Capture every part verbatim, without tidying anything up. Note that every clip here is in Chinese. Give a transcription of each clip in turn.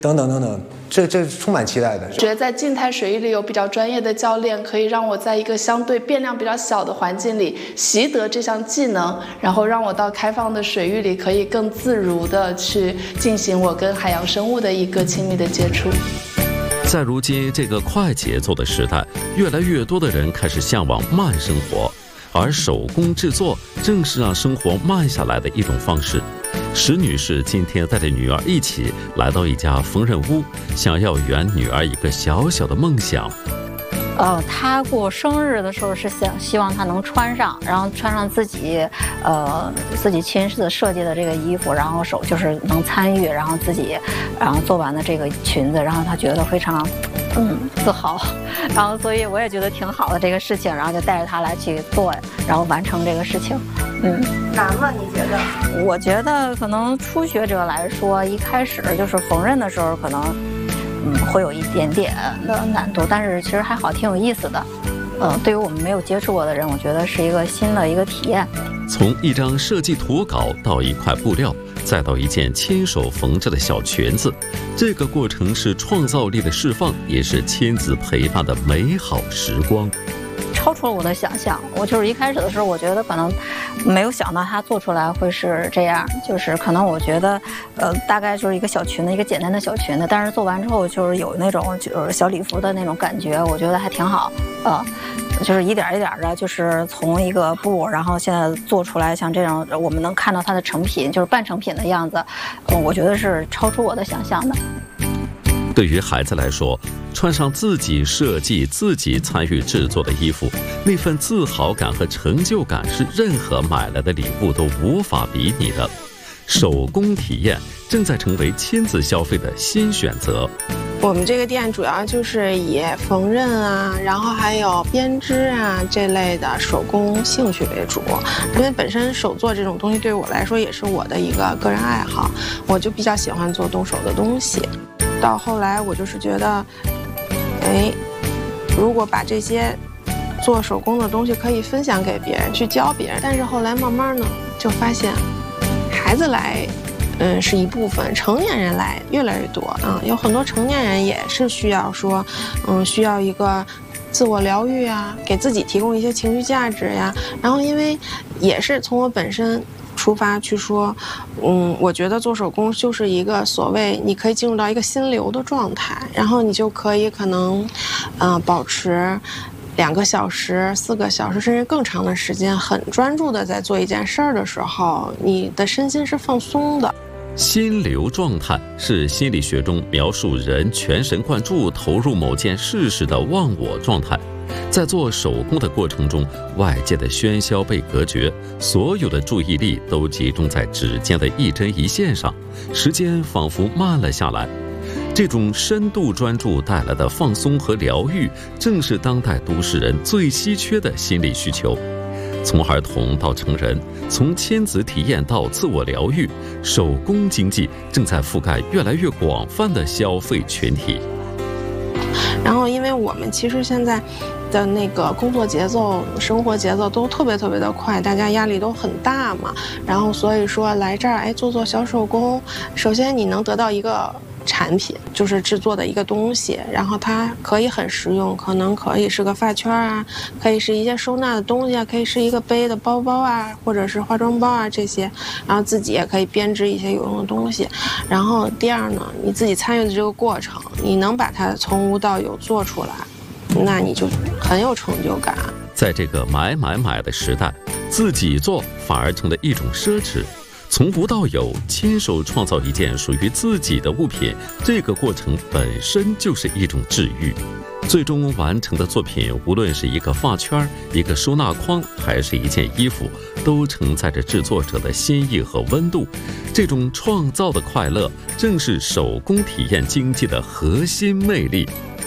等等等等，这这充满期待的。 觉得在静态水域里有比较专业的教练，可以让我在一个相对变量比较小的环境里习得这项技能，然后让我到开放的水域里可以更自如地去进行我跟海洋生物的一个亲密的接触。 在如今这个快节奏的时代，越来越多的人开始向往慢生活，而手工制作正是让生活慢下来的一种方式。石女士今天带着女儿一起来到一家缝纫屋，想要圆女儿一个小小的梦想。 呃，她过生日的时候是想希望她能穿上，然后穿上自己呃自己亲自设计的这个衣服，然后手就是能参与，然后自己然后做完的这个裙子，然后她觉得非常嗯自豪，然后所以我也觉得挺好的这个事情，然后就带着她来去做，然后完成这个事情。嗯， 难吗？你觉得？ 我觉得可能初学者来说，一开始就是缝纫的时候，可能嗯会有一点点的难度，但是其实还好，挺有意思的。嗯，对于我们没有接触过的人，我觉得是一个新的一个体验。 从一张设计图稿到一块布料，再到一件亲手缝制的小裙子，这个过程是创造力的释放，也是亲子陪伴的美好时光。 超出了我的想象，我就是一开始的时候，我觉得可能没有想到它做出来会是这样，就是可能我觉得，呃，大概就是一个小裙子，一个简单的小裙子，但是做完之后就是有那种就是小礼服的那种感觉，我觉得还挺好，呃，就是一点一点的，就是从一个布，然后现在做出来像这样，我们能看到它的成品，就是半成品的样子，嗯，我觉得是超出我的想象的。 对于孩子来说，穿上自己设计、自己参与制作的衣服，那份自豪感和成就感是任何买来的礼物都无法比拟的。手工体验正在成为亲子消费的新选择。 我们这个店主要就是以缝纫啊，然后还有编织啊这类的手工兴趣为主，因为本身手做这种东西对我来说也是我的一个个人爱好，我就比较喜欢做动手的东西。到后来我就是觉得，哎，如果把这些做手工的东西可以分享给别人，去教别人，但是后来慢慢呢就发现，孩子来，嗯是一部分，成年人来越来越多啊，有很多成年人也是需要说，嗯需要一个自我疗愈啊，给自己提供一些情绪价值呀，然后因为也是从我本身出发去说，嗯，我觉得做手工就是一个所谓你可以进入到一个心流的状态，然后你就可以可能，呃，保持两个小时、四个小时甚至更长的时间，很专注的在做一件事儿的时候，你的身心是放松的。 心流状态是心理学中描述人全神贯注投入某件事时的忘我状态。在做手工的过程中，外界的喧嚣被隔绝，所有的注意力都集中在指尖的一针一线上，时间仿佛慢了下来。这种深度专注带来的放松和疗愈，正是当代都市人最稀缺的心理需求。从儿童到成人，从亲子体验到自我疗愈，手工经济正在覆盖越来越广泛的消费群体。 然后因为我们其实现在的那个工作节奏、生活节奏都特别特别的快，大家压力都很大嘛，然后所以说来这儿哎做做小手工，首先你能得到一个产品，就是制作的一个东西，然后它可以很实用，可能可以是个发圈啊，可以是一些收纳的东西啊，可以是一个背的包包啊，或者是化妆包啊这些，然后自己也可以编织一些有用的东西。然后第二呢，你自己参与的这个过程，你能把它从无到有做出来，那你就很有成就感。 在这个买买买的时代，自己做反而成了一种奢侈。从无到有，亲手创造一件属于自己的物品，这个过程本身就是一种治愈。最终完成的作品，无论是一个发圈、一个收纳筐，还是一件衣服，都承载着制作者的心意和温度。这种创造的快乐，正是手工体验经济的核心魅力。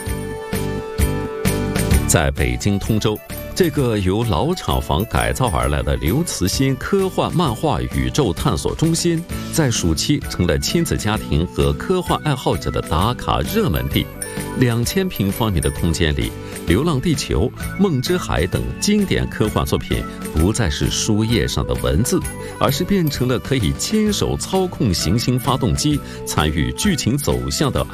在北京通州，这个由老厂房改造而来的刘慈欣科幻漫画宇宙探索中心，在暑期成了亲子家庭和科幻爱好者的打卡热门地。 两千平方米的空间里，《流浪地球》《梦之海》等经典科幻作品不再是书页上的文字，而是变成了可以亲手操控行星发动机、参与剧情走向的